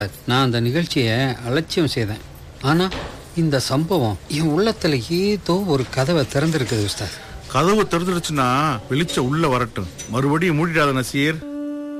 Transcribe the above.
நான் அந்த நிகழ்ச்சியை அலட்சியம் செய்தேன். ஆனா இந்த சம்பவம் என் உள்ளத்துல ஏதோ ஒரு கதவை திறந்திருக்குது உஸ்தாத். கதவு திறந்துடுச்சுன்னா வெளிச்சம் உள்ள வரட்டும். மறுபடியும் மூடிடாத நசீர்.